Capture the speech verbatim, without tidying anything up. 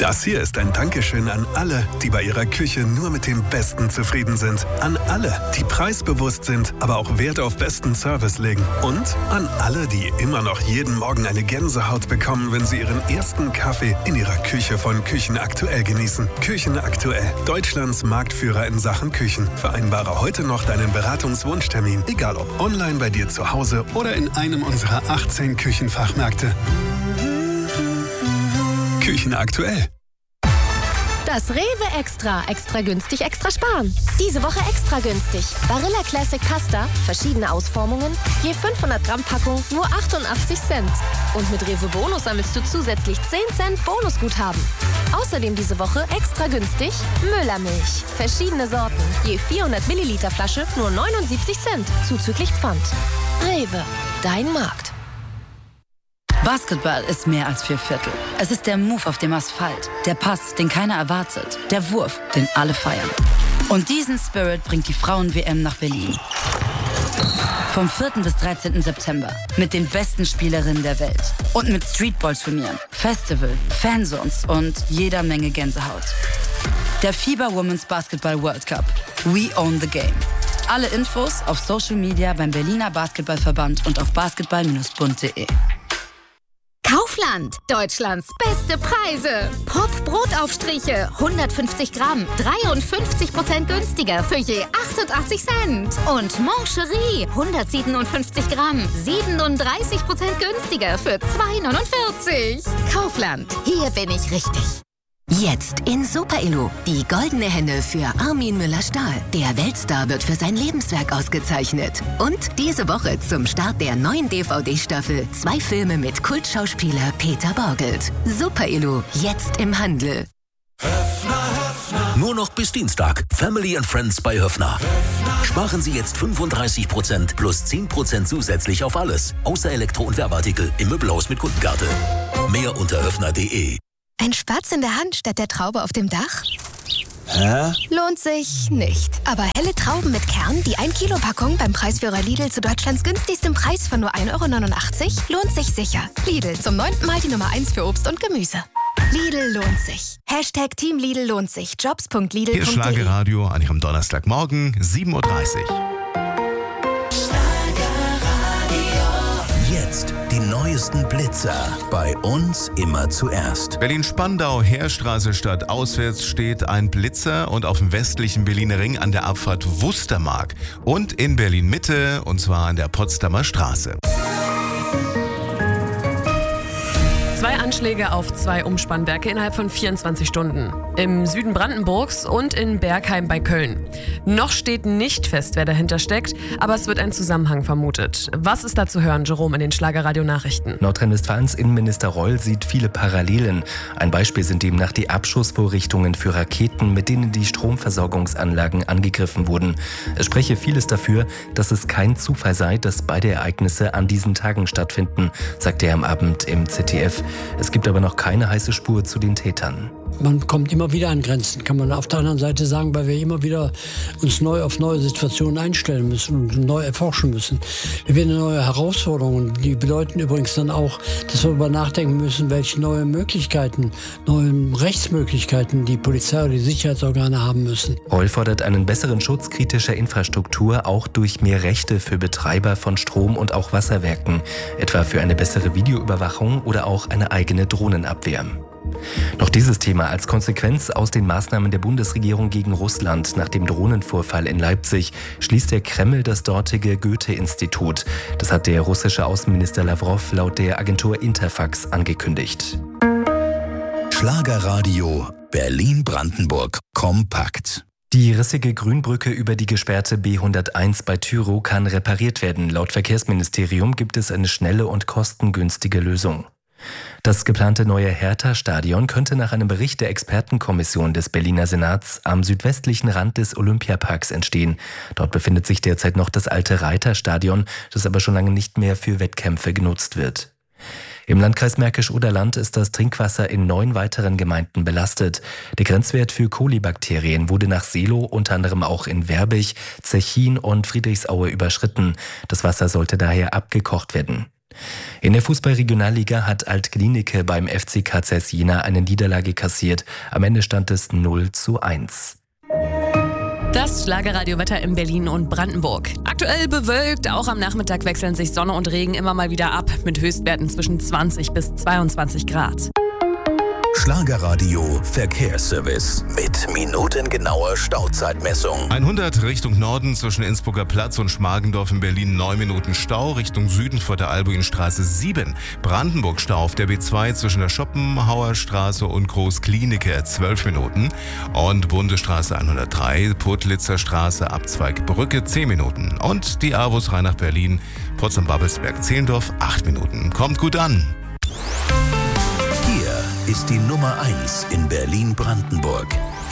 Das hier ist ein Dankeschön an alle, die bei ihrer Küche nur mit dem Besten zufrieden sind. An alle, die preisbewusst sind, aber auch Wert auf besten Service legen. Und an alle, die immer noch jeden Morgen eine Gänsehaut bekommen, wenn sie ihren ersten Kaffee in ihrer Küche von Küchen Aktuell genießen. Küchen Aktuell, Deutschlands Marktführer in Sachen Küchen. Vereinbare heute noch deinen Beratungswunschtermin, egal ob online bei dir zu Hause oder in einem unserer achtzehn Küchenfachmärkte. Küchen Aktuell. Das Rewe Extra. Extra günstig, extra sparen. Diese Woche extra günstig. Barilla Classic Pasta, verschiedene Ausformungen, je fünfhundert Gramm Packung, nur achtundachtzig Cent. Und mit Rewe Bonus sammelst du zusätzlich zehn Cent Bonusguthaben. Außerdem diese Woche extra günstig Müllermilch. Verschiedene Sorten, je vierhundert Milliliter Flasche, nur neunundsiebzig Cent, zuzüglich Pfand. Rewe, dein Markt. Basketball ist mehr als vier Viertel. Es ist der Move auf dem Asphalt, der Pass, den keiner erwartet, der Wurf, den alle feiern. Und diesen Spirit bringt die Frauen-W M nach Berlin. Vom vierten bis dreizehnten September mit den besten Spielerinnen der Welt. Und mit Streetball-Turnieren, Festival, Fanzones und jeder Menge Gänsehaut. Der FIBA Women's Basketball World Cup. We own the game. Alle Infos auf Social Media beim Berliner Basketballverband und auf basketball Bindestrich bund punkt de. Kaufland, Deutschlands beste Preise. Pop Brotaufstriche, hundertfünfzig Gramm, dreiundfünfzig Prozent günstiger für je achtundachtzig Cent. Und Moncherie, hundertsiebenundfünfzig Gramm, siebenunddreißig Prozent günstiger für zwei neunundvierzig. Kaufland, hier bin ich richtig. Jetzt in Super Illu. Die goldene Henne für Armin Müller-Stahl. Der Weltstar wird für sein Lebenswerk ausgezeichnet. Und diese Woche zum Start der neuen D V D-Staffel zwei Filme mit Kultschauspieler Peter Borgelt. Super Illu, jetzt im Handel. Nur noch bis Dienstag. Family and Friends bei Höffner. Sparen Sie jetzt fünfunddreißig Prozent plus zehn Prozent zusätzlich auf alles. Außer Elektro- und Werbeartikel im Möbelhaus mit Kundenkarte. Mehr unter höffner punkt de. Ein Spatz in der Hand statt der Traube auf dem Dach? Hä? Lohnt sich nicht. Aber helle Trauben mit Kern, die ein Kilo Packung beim Preisführer Lidl zu Deutschlands günstigstem Preis von nur ein Euro neunundachtzig, lohnt sich sicher. Lidl, zum neunten Mal die Nummer eins für Obst und Gemüse. Lidl lohnt sich. Hashtag Team Lidl lohnt sich. Jobs punkt lidl punkt de. Hier Schlagerradio an Ihrem Donnerstagmorgen, sieben Uhr dreißig. Jetzt die neuesten Blitzer. Bei uns immer zuerst. Berlin-Spandau, Heerstraße statt auswärts steht ein Blitzer und auf dem westlichen Berliner Ring an der Abfahrt Wustermark. Und in Berlin-Mitte, und zwar an der Potsdamer Straße. Zwei Anschläge auf zwei Umspannwerke innerhalb von vierundzwanzig Stunden. Im Süden Brandenburgs und in Bergheim bei Köln. Noch steht nicht fest, wer dahinter steckt, aber es wird ein Zusammenhang vermutet. Was ist da zu hören, Jerome, in den Schlagerradio-Nachrichten? Nordrhein-Westfalens Innenminister Reul sieht viele Parallelen. Ein Beispiel sind demnach die Abschussvorrichtungen für Raketen, mit denen die Stromversorgungsanlagen angegriffen wurden. Es spreche vieles dafür, dass es kein Zufall sei, dass beide Ereignisse an diesen Tagen stattfinden, sagte er am Abend im Z D F. Es gibt aber noch keine heiße Spur zu den Tätern. Man kommt immer wieder an Grenzen, kann man auf der anderen Seite sagen, weil wir immer wieder uns neu auf neue Situationen einstellen müssen und neu erforschen müssen. Wir werden neue Herausforderungen, die bedeuten übrigens dann auch, dass wir darüber nachdenken müssen, welche neue Möglichkeiten, neue Rechtsmöglichkeiten die Polizei oder die Sicherheitsorgane haben müssen. Reul fordert einen besseren Schutz kritischer Infrastruktur, auch durch mehr Rechte für Betreiber von Strom- und auch Wasserwerken, etwa für eine bessere Videoüberwachung oder auch eine eigene Drohnenabwehr. Noch dieses Thema als Konsequenz aus den Maßnahmen der Bundesregierung gegen Russland nach dem Drohnenvorfall in Leipzig schließt der Kreml das dortige Goethe-Institut. Das hat der russische Außenminister Lawrow laut der Agentur Interfax angekündigt. Schlagerradio Berlin-Brandenburg kompakt. Die rissige Grünbrücke über die gesperrte B hunderteins bei Tyrow kann repariert werden. Laut Verkehrsministerium gibt es eine schnelle und kostengünstige Lösung. Das geplante neue Hertha-Stadion könnte nach einem Bericht der Expertenkommission des Berliner Senats am südwestlichen Rand des Olympiaparks entstehen. Dort befindet sich derzeit noch das alte Reiterstadion, das aber schon lange nicht mehr für Wettkämpfe genutzt wird. Im Landkreis Märkisch-Oderland ist das Trinkwasser in neun weiteren Gemeinden belastet. Der Grenzwert für Kolibakterien wurde nach Seelow unter anderem auch in Werbig, Zechin und Friedrichsaue überschritten. Das Wasser sollte daher abgekocht werden. In der Fußball-Regionalliga hat Alt-Glienicke beim F C K Z Jena eine Niederlage kassiert. Am Ende stand es null zu eins. Das Schlagerradio-Wetter in Berlin und Brandenburg. Aktuell bewölkt, auch am Nachmittag wechseln sich Sonne und Regen immer mal wieder ab, mit Höchstwerten zwischen zwanzig bis zweiundzwanzig Grad. Schlagerradio Verkehrsservice mit minutengenauer Stauzeitmessung. hundert Richtung Norden zwischen Innsbrucker Platz und Schmargendorf in Berlin neun Minuten Stau. Richtung Süden vor der Albuinstraße sieben. Brandenburg Stau auf der B zwei zwischen der Schopenhauer Straße und Großklinike zwölf Minuten. Und Bundesstraße hundertdrei, Putlitzer Straße, Abzweig Brücke zehn Minuten. Und die Avus rein nach Berlin, Potsdam-Babelsberg-Zehlendorf acht Minuten. Kommt gut an. Hier ist die Nummer eins in Berlin-Brandenburg.